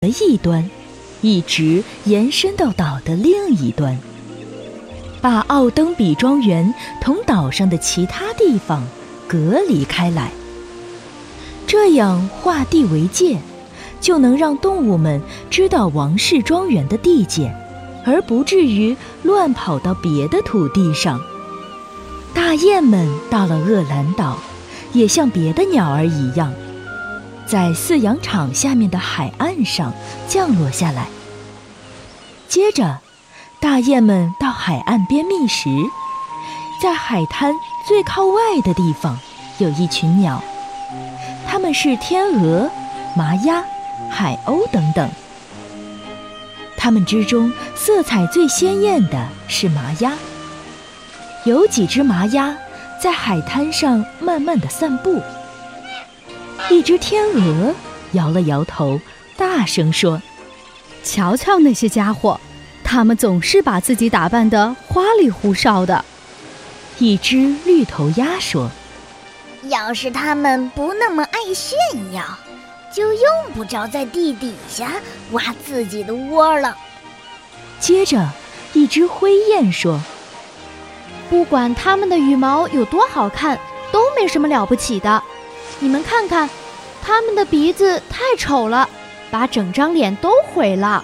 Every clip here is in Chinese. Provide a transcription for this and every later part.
的一端，一直延伸到岛的另一端，把奥登比庄园同岛上的其他地方隔离开来。这样划地为界，就能让动物们知道王室庄园的地界，而不至于乱跑到别的土地上。大雁们到了厄兰岛，也像别的鸟儿一样，在饲养场下面的海岸上降落下来。接着，大雁们到海岸边觅食，在海滩最靠外的地方有一群鸟，它们是天鹅、麻鸭、海鸥等等。它们之中色彩最鲜艳的是麻鸭。有几只麻鸭在海滩上慢慢地散步。一只天鹅摇了摇头，大声说：“ 瞧瞧那些家伙，他们总是把自己打扮得花里胡哨的。” 一只绿头鸭说：“ 要是他们不那么爱炫耀，就用不着在地底下挖自己的窝了。” 接着，一只灰雁说：“ 不管它们的羽毛有多好看，都没什么了不起的。你们看看，它们的鼻子太丑了，把整张脸都毁了。”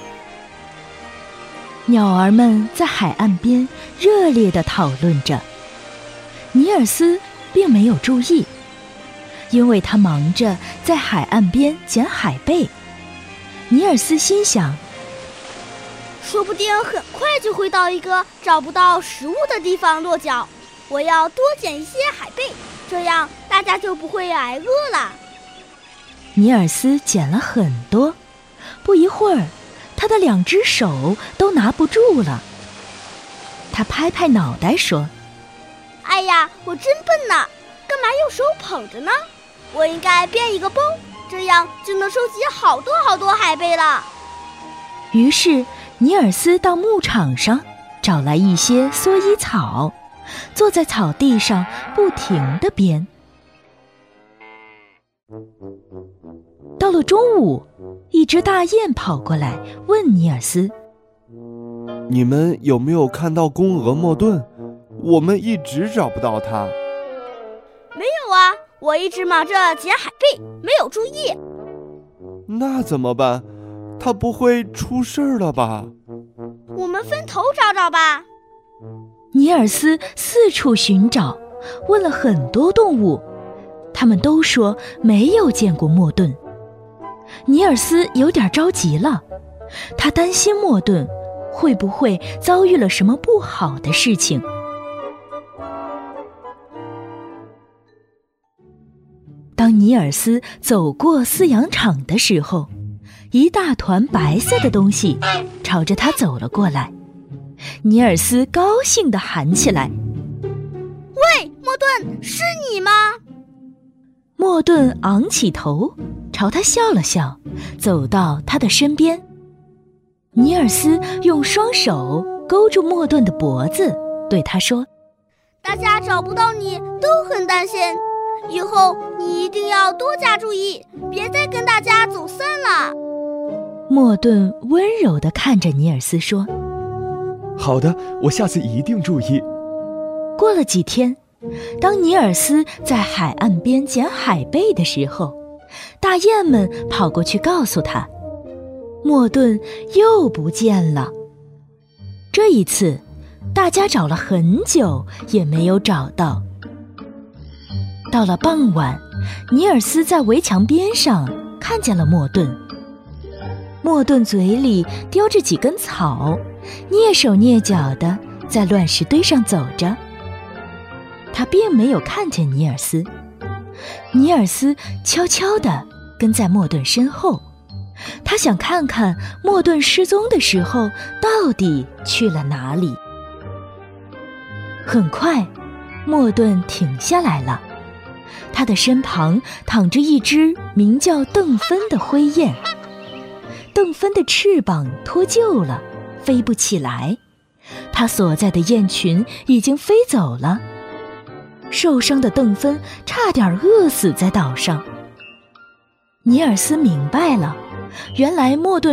鸟儿们在海岸边热烈地讨论着。尼尔斯并没有注意，因为他忙着在海岸边捡海贝。尼尔斯心想， 说不定很快就会到一个找不到食物的地方落脚。我要多捡一些海贝，这样大家就不会挨饿了。 尼尔斯捡了很多，不一会儿，他的2只手都拿不住了。他拍拍脑袋说：“ 哎呀，我真笨呐，干嘛用手捧着呢？我应该编一个包，这样就能收集好多好多海贝了。” 于是尼尔斯到牧场上找来一些蓑衣草，坐在草地上不停地编。到了中午，一只大雁跑过来问尼尔斯：“ 你们有没有看到公鹅莫顿？我们一直找不到它。”“ 没有啊，我一直忙着捡海贝，没有注意。”“ 那怎么办？它不会出事儿了吧？”“ 我们分头找找吧。” 尼尔斯四处寻找，问了很多动物，他们都说没有见过莫顿。尼尔斯有点着急了，他担心莫顿会不会遭遇了什么不好的事情。当尼尔斯走过饲养场的时候，一大团白色的东西朝着他走了过来。尼尔斯高兴地喊起来：“ 喂，莫顿，是你吗？” 莫顿昂起头，朝他笑了笑，走到他的身边。尼尔斯用双手勾住莫顿的脖子，对他说：“ 大家找不到你都很担心，以后你一定要多加注意，别再跟大家走散了。” 莫顿温柔地看着尼尔斯说：“ 好的，我下次一定注意。” 过了几天，当尼尔斯在海岸边捡海贝的时候，大雁们跑过去告诉他，莫顿又不见了。这一次，大家找了很久也没有找到。到了傍晚，尼尔斯在围墙边上看见了莫顿。莫顿嘴里叼着几根草，蹑手蹑脚地在乱石堆上走着。他并没有看见尼尔斯。尼尔斯悄悄地跟在莫顿身后，他想看看莫顿失踪的时候到底去了哪里。很快，莫顿停下来了，他的身旁躺着一只名叫邓芬的灰雁。邓芬的翅膀脱臼了，飞不起来，它所在的雁群已经飞走了。受伤的邓芬差点饿死在岛上。尼尔斯明白了，原来莫顿